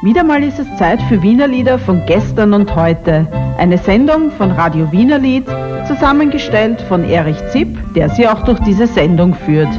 Wieder mal ist es Zeit für Wienerlieder von gestern und heute. Eine Sendung von Radio Wienerlied, zusammengestellt von Erich Zipp, der Sie auch durch diese Sendung führt.